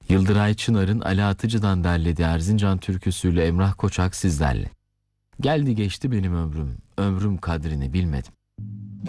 Yıldıray Çınar'ın Ali Atıcı'dan derlediği Erzincan türküsüyle Emrah Koçak sizlerle. Geldi geçti benim ömrüm, ömrüm kadrini bilmedim.